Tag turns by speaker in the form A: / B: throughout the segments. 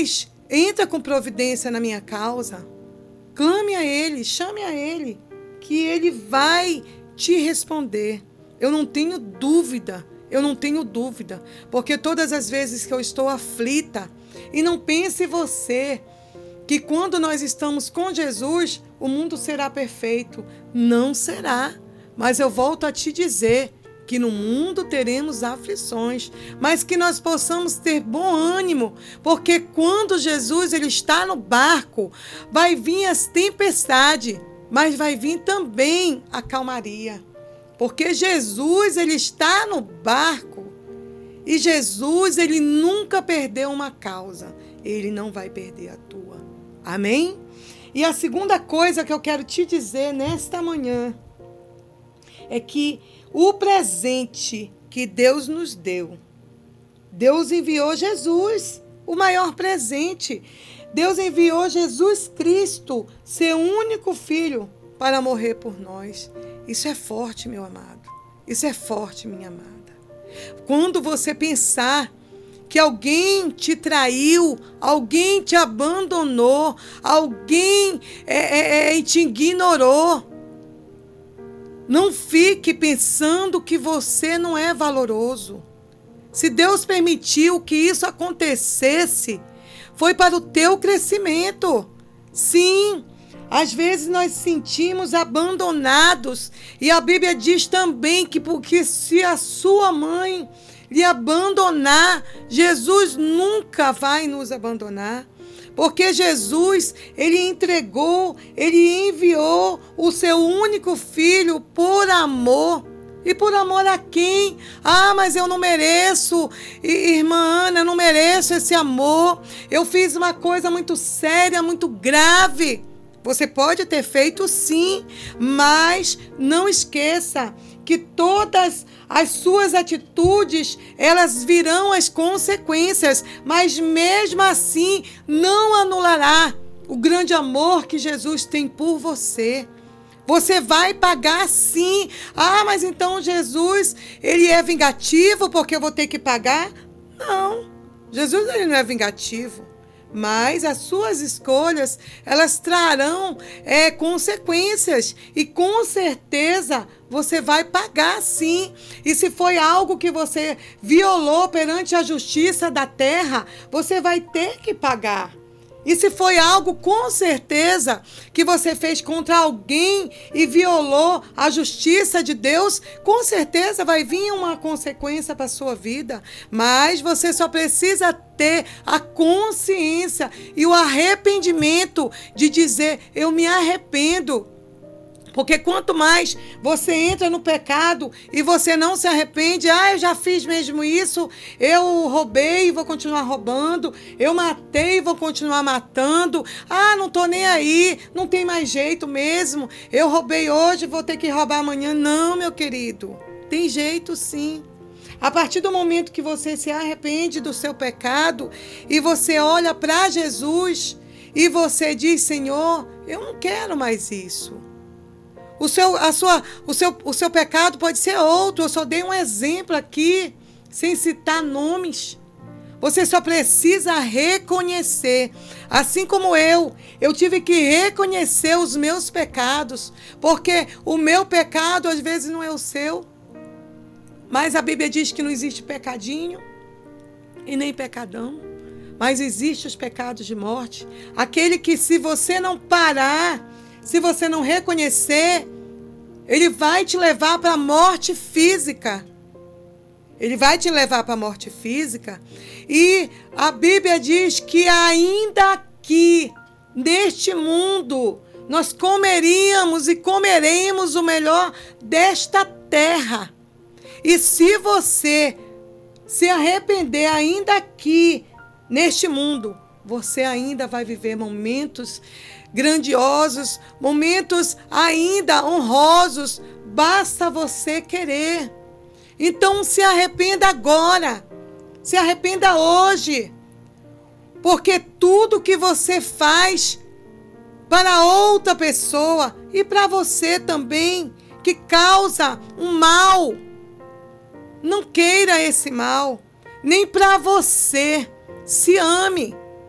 A: Mas entra com providência na minha causa. Clame a Ele, chame a Ele, que Ele vai te responder. Eu não tenho dúvida, porque todas as vezes que eu estou aflita, e não pense você que quando nós estamos com Jesus, o mundo será perfeito. Não será, mas eu volto a te dizer que no mundo teremos aflições, mas que nós possamos ter bom ânimo, porque quando Jesus ele está no barco, vai vir as tempestades, mas vai vir também a calmaria, porque Jesus ele está no barco e Jesus ele nunca perdeu uma causa, ele não vai perder a tua. Amém? E a segunda coisa que eu quero te dizer nesta manhã é que o presente que Deus nos deu, Deus enviou Jesus, o maior presente. Deus enviou Jesus Cristo, seu único filho, para morrer por nós. Isso é forte, meu amado. Isso é forte, minha amada. Quando você pensar que alguém te traiu, alguém te abandonou, alguém te ignorou, não fique pensando que você não é valoroso. Se Deus permitiu que isso acontecesse, foi para o teu crescimento. Sim, às vezes nós sentimos abandonados. E a Bíblia diz também que porque se a sua mãe lhe abandonar, Jesus nunca vai nos abandonar. Porque Jesus, ele entregou, ele enviou o seu único filho por amor. E por amor a quem? Ah, mas eu não mereço, irmã Ana, eu não mereço esse amor. Eu fiz uma coisa muito séria, muito grave. Você pode ter feito sim, mas não esqueça que todas as suas atitudes, elas virão as consequências, mas mesmo assim não anulará o grande amor que Jesus tem por você. Você vai pagar sim. Ah, mas então Jesus, ele é vingativo porque eu vou ter que pagar? Não, Jesus ele não é vingativo. Mas as suas escolhas, elas trarão consequências. E com certeza você vai pagar sim. E se foi algo que você violou perante a justiça da terra, você vai ter que pagar. E se foi algo, com certeza, que você fez contra alguém e violou a justiça de Deus, com certeza vai vir uma consequência para a sua vida. Mas você só precisa ter a consciência e o arrependimento de dizer, eu me arrependo. Porque quanto mais você entra no pecado e você não se arrepende, eu já fiz mesmo isso, eu roubei e vou continuar roubando, eu matei e vou continuar matando, não estou nem aí, não tem mais jeito mesmo, eu roubei hoje, vou ter que roubar amanhã. Não, meu querido, tem jeito sim. A partir do momento que você se arrepende do seu pecado e você olha para Jesus e você diz, Senhor, eu não quero mais isso. O seu pecado pode ser outro. Eu só dei um exemplo aqui, sem citar nomes. Você só precisa reconhecer. Assim como eu tive que reconhecer os meus pecados. Porque o meu pecado, às vezes, não é o seu. Mas a Bíblia diz que não existe pecadinho e nem pecadão. Mas existem os pecados de morte. Aquele que, se você não parar, se você não reconhecer, ele vai te levar para a morte física. Ele vai te levar para a morte física. E a Bíblia diz que ainda aqui, neste mundo, nós comeríamos e comeremos o melhor desta terra. E se você se arrepender ainda aqui, neste mundo, você ainda vai viver momentos grandiosos, momentos ainda honrosos, basta você querer. Então se arrependa agora, se arrependa hoje, porque tudo que você faz para outra pessoa e para você também, que causa um mal, não queira esse mal, nem para você. Se ame.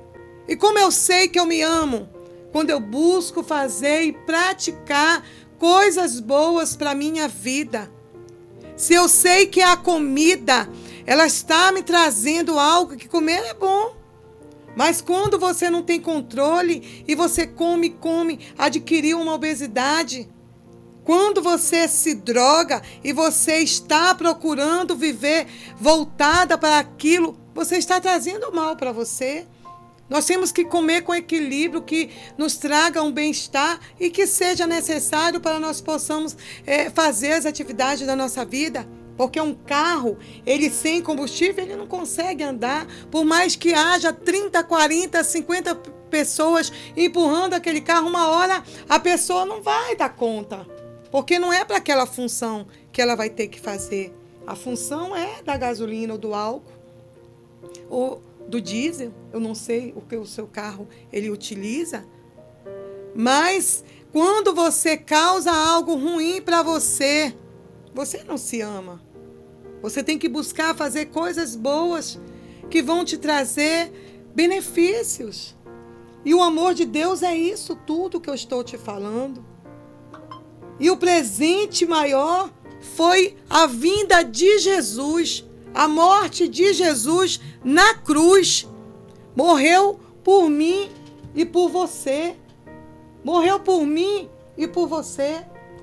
A: E como eu sei que eu me amo? Quando eu busco fazer e praticar coisas boas para a minha vida. Se eu sei que a comida, ela está me trazendo algo que comer é bom. Mas quando você não tem controle e você come, adquiriu uma obesidade. Quando você se droga e você está procurando viver voltada para aquilo, você está trazendo mal para você. Nós temos que comer com equilíbrio, que nos traga um bem-estar e que seja necessário para nós possamos fazer as atividades da nossa vida. Porque um carro, ele sem combustível, ele não consegue andar. Por mais que haja 30, 40, 50 pessoas empurrando aquele carro, uma hora a pessoa não vai dar conta. Porque não é para aquela função que ela vai ter que fazer. A função é da gasolina ou do álcool, ou do diesel. Eu não sei o que o seu carro ele utiliza. Mas quando você causa algo ruim para você, você não se ama. Você tem que buscar fazer coisas boas que vão te trazer benefícios. E o amor de Deus é isso tudo que eu estou te falando. E o presente maior foi a vinda de Jesus, a morte de Jesus na cruz. Morreu por mim e por você. Morreu por mim e por você.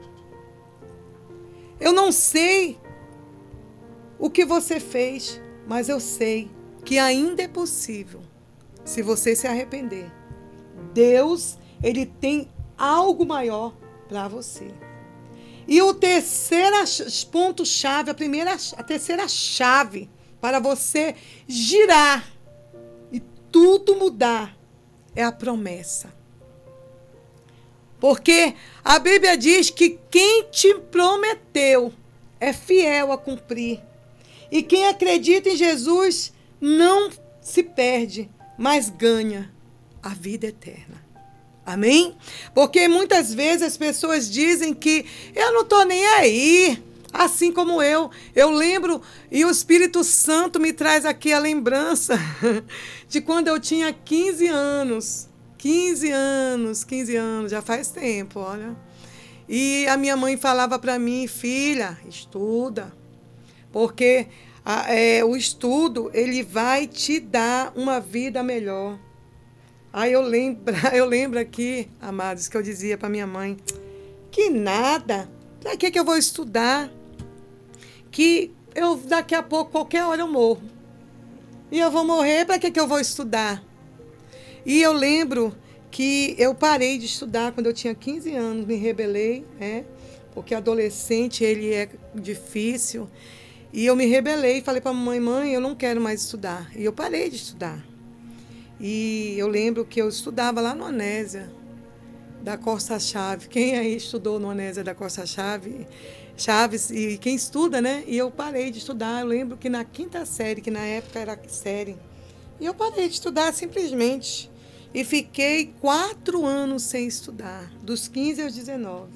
A: Eu não sei o que você fez, mas eu sei que ainda é possível, se você se arrepender. Deus, ele tem algo maior para você. E o terceiro ponto-chave, a terceira chave para você girar e tudo mudar é a promessa. Porque a Bíblia diz que quem te prometeu é fiel a cumprir. E quem acredita em Jesus não se perde, mas ganha a vida eterna. Amém? Porque muitas vezes as pessoas dizem que eu não estou nem aí, assim como eu. Eu lembro, e o Espírito Santo me traz aqui a lembrança de quando eu tinha 15 anos. 15 anos, já faz tempo, olha. E a minha mãe falava para mim, filha, estuda, porque o estudo, ele vai te dar uma vida melhor. Aí eu lembro aqui, amados, que eu dizia para minha mãe, que nada, para que eu vou estudar? Que eu daqui a pouco, qualquer hora eu morro. E eu vou morrer, para que eu vou estudar? E eu lembro que eu parei de estudar quando eu tinha 15 anos, me rebelei, porque adolescente ele é difícil. E eu me rebelei e falei para a mamãe, mãe, eu não quero mais estudar. E eu parei de estudar. E eu lembro que eu estudava lá no Anésia, da Costa Chaves. Quem aí estudou no Anésia da Costa Chaves, e quem estuda, né? E eu parei de estudar. Eu lembro que na 5ª série, que na época era série, e eu parei de estudar simplesmente. E fiquei 4 anos sem estudar, dos 15 aos 19.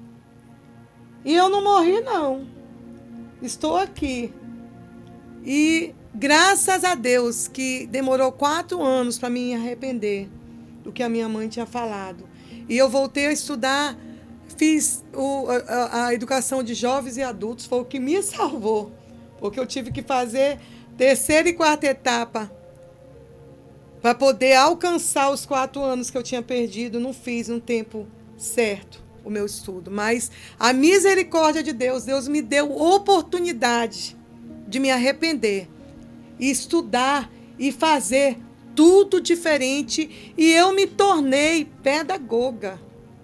A: E eu não morri, não. Estou aqui. E graças a Deus que demorou 4 anos para me arrepender do que a minha mãe tinha falado. E eu voltei a estudar, fiz a educação de jovens e adultos, foi o que me salvou. Porque eu tive que fazer 3ª e 4ª etapa para poder alcançar os 4 anos que eu tinha perdido. Não fiz no tempo certo o meu estudo. Mas a misericórdia de Deus, Deus me deu oportunidade de me arrepender e estudar e fazer tudo diferente, e eu me tornei pedagoga.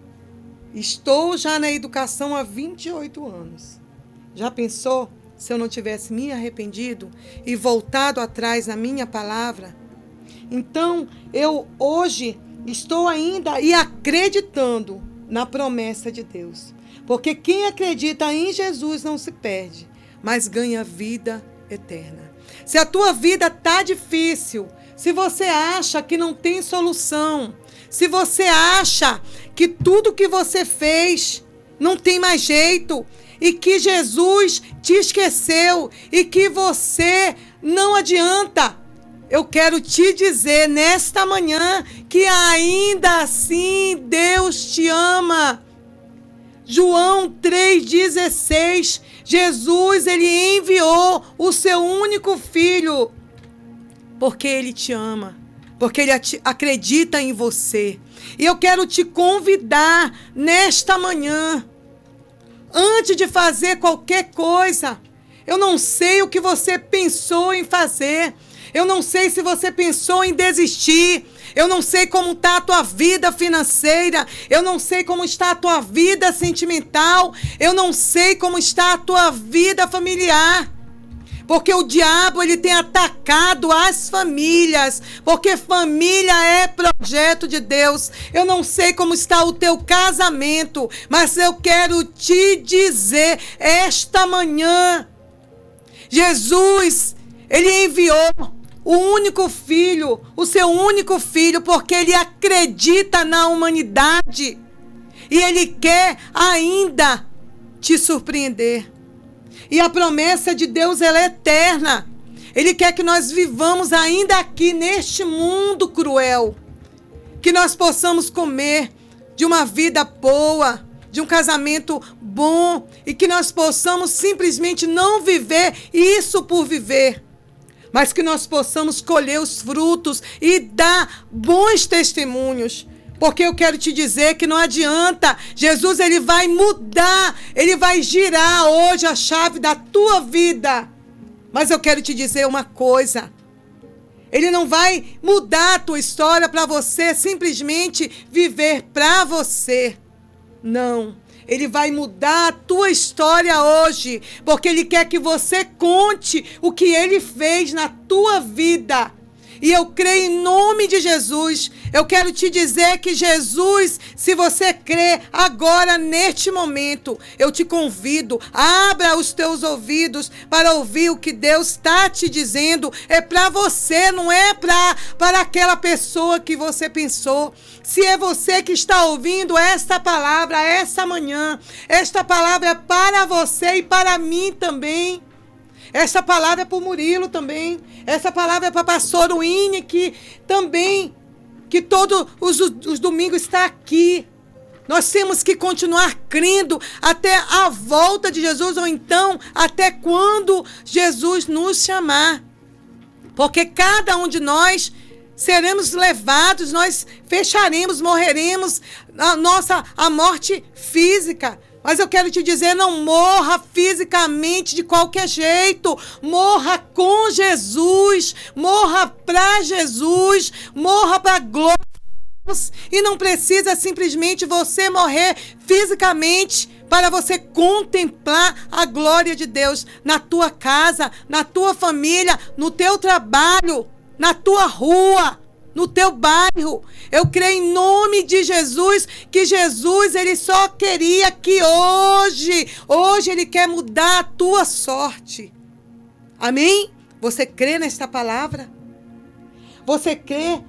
A: Estou já na educação há 28 anos. Já pensou se eu não tivesse me arrependido e voltado atrás na minha palavra? Então, eu hoje estou ainda e acreditando na promessa de Deus. Porque quem acredita em Jesus não se perde, mas ganha vida eterna. Se a tua vida está difícil, se você acha que não tem solução, se você acha que tudo que você fez não tem mais jeito, e que Jesus te esqueceu, e que você não adianta, eu quero te dizer nesta manhã que ainda assim Deus te ama. João 3,16, Jesus, ele enviou o seu único filho, porque ele te ama, porque ele acredita em você. E eu quero te convidar nesta manhã, antes de fazer qualquer coisa, eu não sei o que você pensou em fazer, eu não sei se você pensou em desistir, eu não sei como está a tua vida financeira, eu não sei como está a tua vida sentimental, eu não sei como está a tua vida familiar. Porque o diabo, ele tem atacado as famílias, porque família é projeto de Deus. Eu não sei como está o teu casamento, mas eu quero te dizer esta manhã, Jesus, ele enviou o único filho, o seu único filho, porque ele acredita na humanidade e ele quer ainda te surpreender. E a promessa de Deus, ela é eterna. Ele quer que nós vivamos ainda aqui neste mundo cruel, que nós possamos comer de uma vida boa, de um casamento bom, e que nós possamos simplesmente não viver isso por viver, mas que nós possamos colher os frutos e dar bons testemunhos. Porque eu quero te dizer que não adianta. Jesus, ele vai mudar, ele vai girar hoje a chave da tua vida. Mas eu quero te dizer uma coisa. Ele não vai mudar a tua história para você simplesmente viver para você. Não. Ele vai mudar a tua história hoje, porque ele quer que você conte o que ele fez na tua vida. E eu creio em nome de Jesus. Eu quero te dizer que Jesus, se você crê agora, neste momento, eu te convido, abra os teus ouvidos para ouvir o que Deus está te dizendo. É para você, não é para aquela pessoa que você pensou. Se é você que está ouvindo esta palavra, essa manhã, esta palavra é para você e para mim também. Essa palavra é para o Murilo também. Essa palavra é para o pastor Winnie, que também, que todos os domingos está aqui. Nós temos que continuar crendo até a volta de Jesus, ou então até quando Jesus nos chamar. Porque cada um de nós seremos levados, nós fecharemos, morreremos a morte física. Mas eu quero te dizer, não morra fisicamente de qualquer jeito. Morra com Jesus. Morra para Jesus. Morra para a glória de Deus. E não precisa simplesmente você morrer fisicamente para você contemplar a glória de Deus na tua casa, na tua família, no teu trabalho, na tua rua, no teu bairro. Eu creio em nome de Jesus, que Jesus, ele só queria que hoje ele quer mudar a tua sorte. Amém? Você crê nesta palavra? Você crê?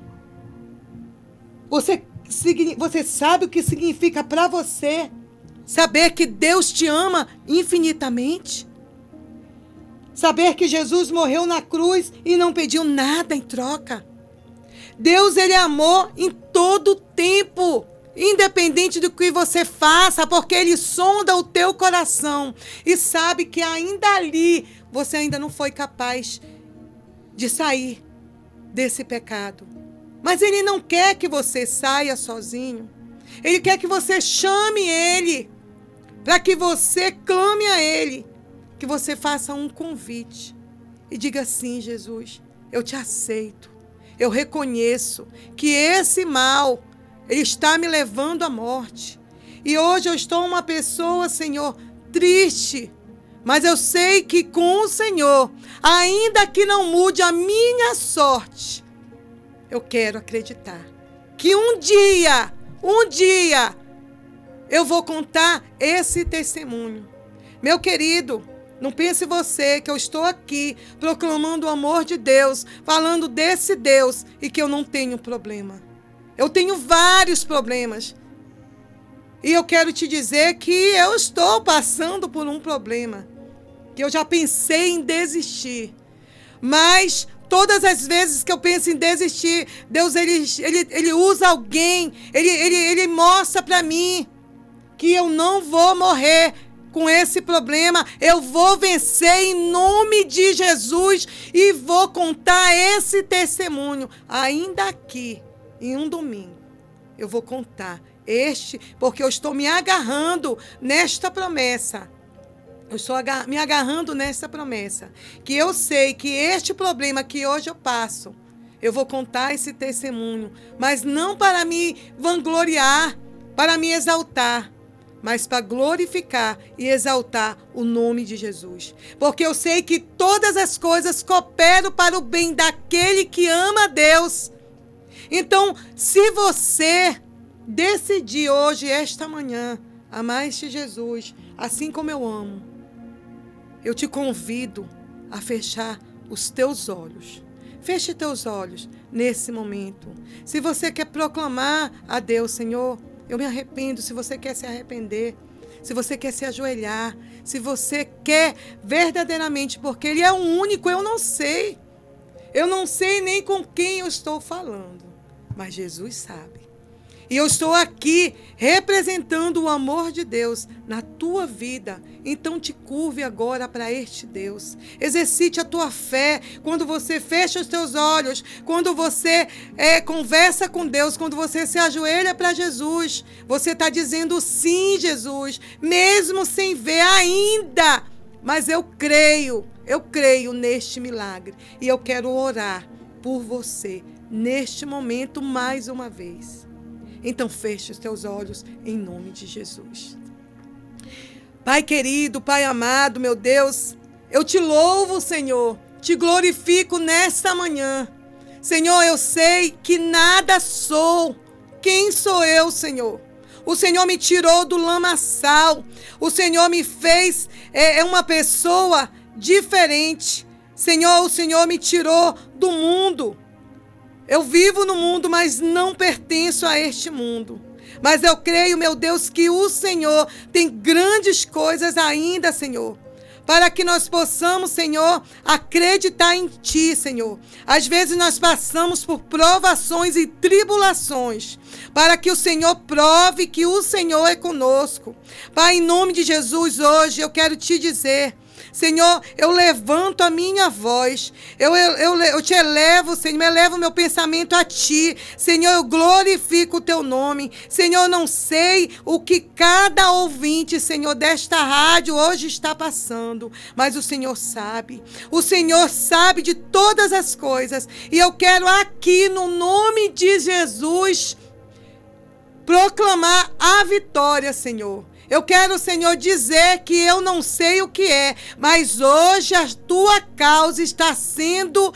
A: Você sabe o que significa para você saber que Deus te ama infinitamente? Saber que Jesus morreu na cruz e não pediu nada em troca? Deus, ele é amor em todo tempo, independente do que você faça, porque ele sonda o teu coração e sabe que ainda ali você ainda não foi capaz de sair desse pecado. Mas ele não quer que você saia sozinho. Ele quer que você chame ele, para que você clame a ele, que você faça um convite e diga assim: Jesus, eu te aceito. Eu reconheço que esse mal, ele está me levando à morte. E hoje eu estou uma pessoa, Senhor, triste. Mas eu sei que com o Senhor, ainda que não mude a minha sorte, eu quero acreditar que um dia, eu vou contar esse testemunho. Meu querido, não pense você que eu estou aqui proclamando o amor de Deus, falando desse Deus e que eu não tenho problema. Eu tenho vários problemas. E eu quero te dizer que eu estou passando por um problema, que eu já pensei em desistir. Mas Todas as vezes que eu penso em desistir, Deus, ele usa alguém, ele mostra para mim que eu não vou morrer com esse problema. Eu vou vencer em nome de Jesus e vou contar esse testemunho ainda aqui, em um domingo. Eu vou contar porque eu estou me agarrando nesta promessa. Eu estou me agarrando nessa promessa. Que eu sei que este problema que hoje eu passo, eu vou contar esse testemunho. Mas não para me vangloriar, para me exaltar, mas para glorificar e exaltar o nome de Jesus. Porque eu sei que todas as coisas cooperam para o bem daquele que ama a Deus. Então, se você decidir hoje, esta manhã, amar este Jesus, assim como eu amo, eu te convido a fechar os teus olhos. Feche teus olhos nesse momento. Se você quer proclamar a Deus, Senhor, eu me arrependo. Se você quer se arrepender, se você quer se ajoelhar, se você quer verdadeiramente, porque Ele é o único, eu não sei. Eu não sei nem com quem eu estou falando, mas Jesus sabe. E eu estou aqui representando o amor de Deus na tua vida. Então te curve agora para este Deus. Exercite a tua fé quando você fecha os teus olhos, quando você conversa com Deus, quando você se ajoelha para Jesus. Você está dizendo sim, Jesus, mesmo sem ver ainda. Mas eu creio neste milagre. E eu quero orar por você neste momento mais uma vez. Então feche os teus olhos em nome de Jesus. Pai querido, Pai amado, meu Deus, eu te louvo, Senhor, te glorifico nesta manhã. Senhor, eu sei que nada sou. Quem sou eu, Senhor? O Senhor me tirou do lamaçal. O Senhor me fez uma pessoa diferente. Senhor, o Senhor me tirou do mundo. Eu vivo no mundo, mas não pertenço a este mundo. Mas eu creio, meu Deus, que o Senhor tem grandes coisas ainda, Senhor, para que nós possamos, Senhor, acreditar em Ti, Senhor. Às vezes nós passamos por provações e tribulações, para que o Senhor prove que o Senhor é conosco. Pai, em nome de Jesus, hoje eu quero Te dizer, Senhor, eu levanto a minha voz, eu te elevo, Senhor, elevo meu pensamento a Ti. Senhor, eu glorifico o Teu nome. Senhor, eu não sei o que cada ouvinte, Senhor, desta rádio hoje está passando, mas o Senhor sabe. O Senhor sabe de todas as coisas. E eu quero aqui, no nome de Jesus, proclamar a vitória, Senhor. Eu quero, Senhor, dizer que eu não sei o que é, mas hoje a tua causa está sendo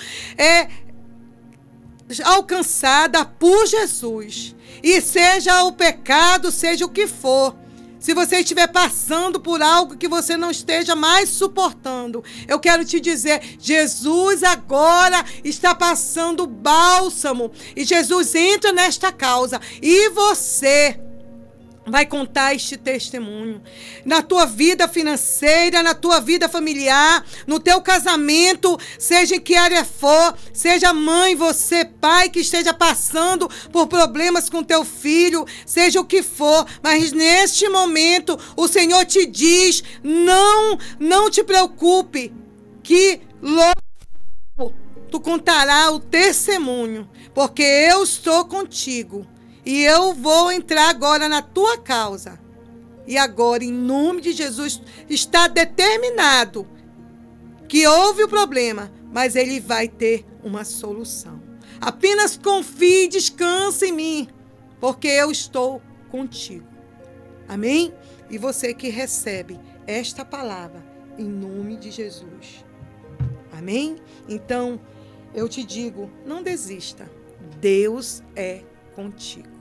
A: alcançada por Jesus. E seja o pecado, seja o que for. Se você estiver passando por algo que você não esteja mais suportando, eu quero te dizer, Jesus agora está passando bálsamo. E Jesus entra nesta causa. E você vai contar este testemunho na tua vida financeira, na tua vida familiar, no teu casamento, seja em que área for, seja mãe, você, pai, que esteja passando por problemas com teu filho, seja o que for, mas neste momento o Senhor te diz, não te preocupe, que logo tu contarás o testemunho, porque eu estou contigo. E eu vou entrar agora na tua causa. E agora, em nome de Jesus, está determinado que houve o problema, mas ele vai ter uma solução. Apenas confie e descanse em mim, porque eu estou contigo. Amém? E você que recebe esta palavra, em nome de Jesus. Amém? Então, eu te digo, não desista. Deus é contigo.